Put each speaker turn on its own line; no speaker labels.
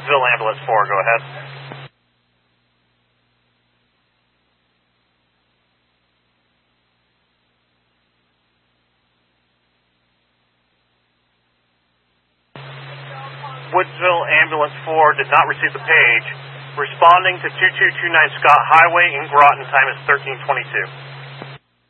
Ville Ambulance 4, go ahead. Woodsville Ambulance 4 did not receive the page. Responding to 2229 Scott Highway in Groton, time is 13:22.